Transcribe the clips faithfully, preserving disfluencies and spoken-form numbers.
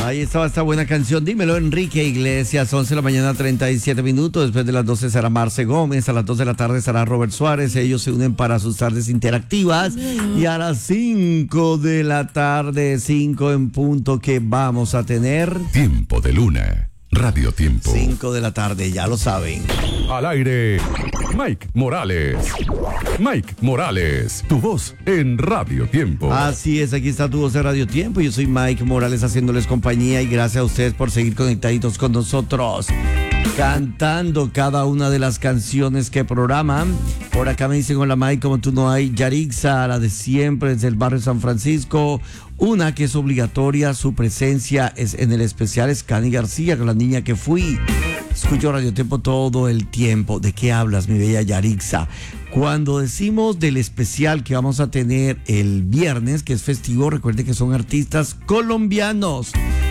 Ahí estaba esta buena canción. Dímelo, Enrique Iglesias. once de la mañana, treinta y siete minutos. Después de las doce será Marce Gómez. A las dos de la tarde estará Robert Suárez. Ellos se unen para sus tardes interactivas. Y a las cinco de la tarde, cinco en punto, que vamos a tener Tiempo de Luna. Radio Tiempo. cinco de la tarde, ya lo saben. Al aire, Mike Morales. Mike Morales, tu voz en Radio Tiempo. Así es, aquí está tu voz de Radio Tiempo. Yo soy Mike Morales haciéndoles compañía y gracias a ustedes por seguir conectaditos con nosotros, cantando cada una de las canciones que programan. Por acá me dicen, hola Mike, como tú no hay, Yarixa, la de siempre, desde el barrio San Francisco. Una que es obligatoria, su presencia es en el especial es Cani García, con la niña que fui. Escucho Radio Tiempo todo el tiempo. ¿De qué hablas, mi bella Yarixa? Cuando decimos del especial que vamos a tener el viernes, que es festivo, recuerde que son artistas colombianos.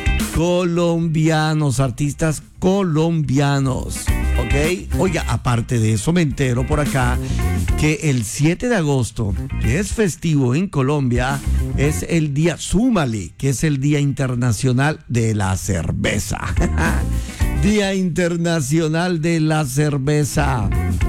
Colombianos, artistas colombianos, ¿ok? Oiga, aparte de eso me entero por acá que el siete de agosto, que es festivo en Colombia, es el día, súmale, que es el Día Internacional de la Cerveza. Día Internacional de la Cerveza.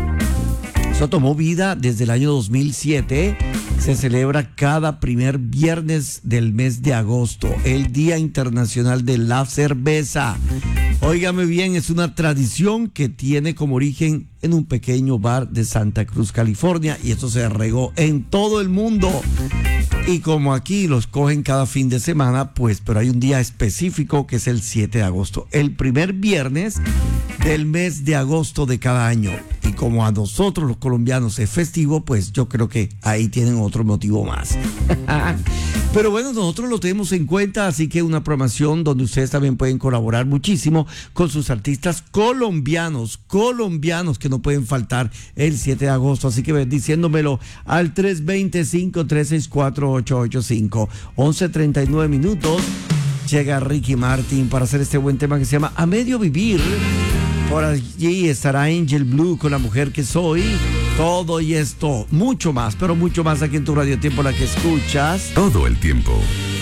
Eso tomó vida desde el año dos mil siete. Se celebra cada primer viernes del mes de agosto, el Día Internacional de la Cerveza. Óigame bien, es una tradición que tiene como origen en un pequeño bar de Santa Cruz, California, y esto se regó en todo el mundo. Y como aquí los cogen cada fin de semana, pues, pero hay un día específico que es el siete de agosto, el primer viernes del mes de agosto de cada año. Y como a nosotros los colombianos es festivo, pues yo creo que ahí tienen otro motivo más. Pero bueno, nosotros lo tenemos en cuenta, así que una programación donde ustedes también pueden colaborar muchísimo con sus artistas colombianos, colombianos que no pueden faltar el siete de agosto. Así que ven diciéndomelo al tres dos cinco, tres seis cuatro, ocho ocho cinco. once treinta y nueve minutos. Llega Ricky Martin para hacer este buen tema que se llama A Medio Vivir. Por allí estará Angel Blue con La Mujer que Soy. Todo y esto, mucho más, pero mucho más aquí en tu Radio Tiempo, la que escuchas todo el tiempo.